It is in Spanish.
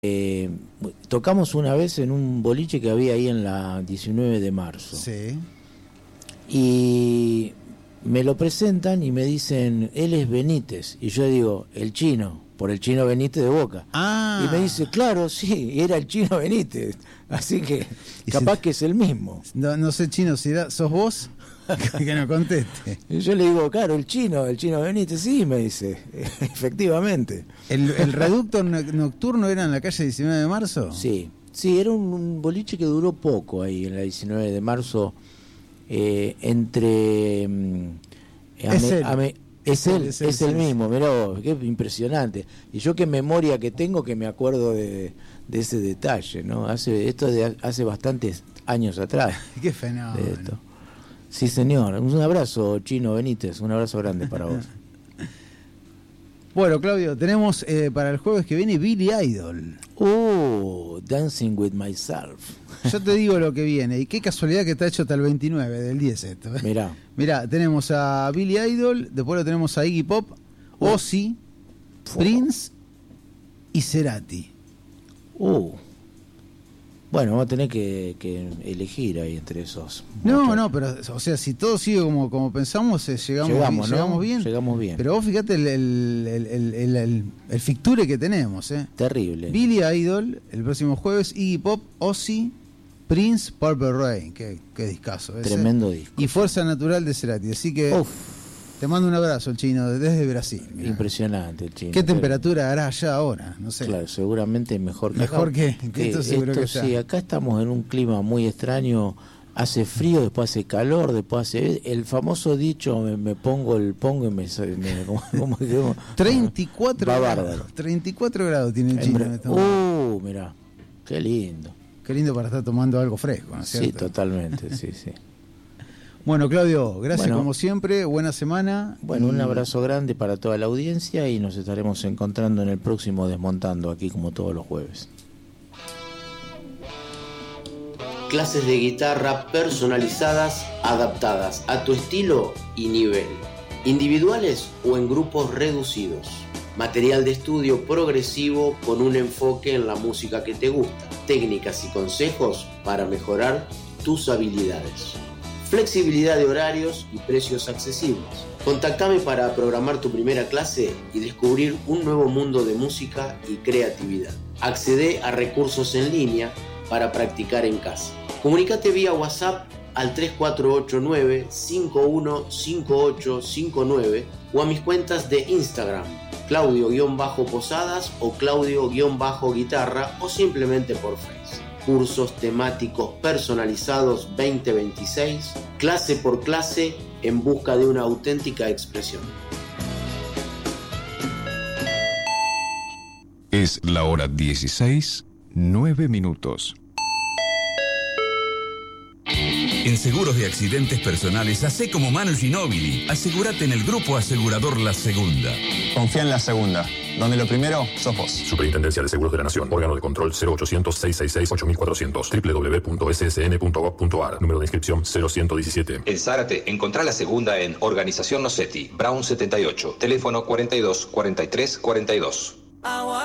tocamos una vez en un boliche que había ahí en la 19 de marzo. Sí. Y me lo presentan y me dicen, él es Benítez. Y yo digo, el Chino, por el Chino Benítez de Boca. Ah. Y me dice, claro, sí, era el Chino Benítez. Así que capaz que es el mismo. No sé, Chino, si sos vos, que no conteste. Y yo le digo, claro, el Chino Benítez, sí, me dice, efectivamente. ¿El reducto nocturno era en la calle 19 de marzo? Sí, era un boliche que duró poco ahí, en la 19 de marzo, entre... Es el mismo, mirá vos, qué impresionante. Y yo qué memoria que tengo, que me acuerdo de ese detalle, ¿no? Esto de hace bastantes años atrás. Qué fenómeno. De esto. Sí, señor. Un abrazo, Chino Benítez, un abrazo grande para vos. Bueno, Claudio, tenemos para el jueves que viene Billy Idol. Dancing with Myself. Yo te digo lo que viene, y qué casualidad que está hecho hasta el 29 del 10 esto. Mirá, tenemos a Billy Idol, después lo tenemos a Iggy Pop, Ozzy, Prince y Cerati. Bueno, vamos a tener que elegir ahí entre esos. No, pero, o sea, si todo sigue como pensamos, llegamos bien. Llegamos bien. Pero vos fíjate el ficture que tenemos, Terrible. Billy Idol, el próximo jueves, Iggy Pop, Ozzy, Prince, Purple Rain. Qué discazo ese. Tremendo disco. Y Fuerza Natural de Cerati. Así que te mando un abrazo, el Chino, desde Brasil. Mirá. Impresionante el Chino. ¿Qué temperatura hará allá ahora? No sé. Claro, seguramente mejor que esto seguro que está. Sí, acá estamos en un clima muy extraño. Hace frío, después hace calor, después hace... El famoso dicho, me pongo y me 34 grados. 34 grados tiene el Chino. Mirá, qué lindo. Qué lindo para estar tomando algo fresco, ¿no es cierto? Sí, totalmente, sí. Bueno, Claudio, gracias como siempre, buena semana. Bueno, un abrazo grande para toda la audiencia y nos estaremos encontrando en el próximo Desmontando, aquí como todos los jueves. Clases de guitarra personalizadas, adaptadas a tu estilo y nivel. Individuales o en grupos reducidos. Material de estudio progresivo con un enfoque en la música que te gusta. Técnicas y consejos para mejorar tus habilidades. Flexibilidad de horarios y precios accesibles. Contactame para programar tu primera clase y descubrir un nuevo mundo de música y creatividad. Accede a recursos en línea para practicar en casa. Comunícate vía WhatsApp al 3489-515859 o a mis cuentas de Instagram, Claudio-Posadas o Claudio-Guitarra o simplemente por Facebook. Cursos temáticos personalizados 2026, clase por clase en busca de una auténtica expresión. Es la hora 16:09. En seguros de accidentes personales, hacé como Manu Ginóbili. Asegúrate en el grupo asegurador La Segunda. Confía en La Segunda, donde lo primero sos vos. Superintendencia de Seguros de la Nación. Órgano de control 0800-666-8400. www.ssn.gov.ar. Número de inscripción 0117. En Zárate, encontrá La Segunda en Organización Nocetti, Brown 78. Teléfono 42 43 42.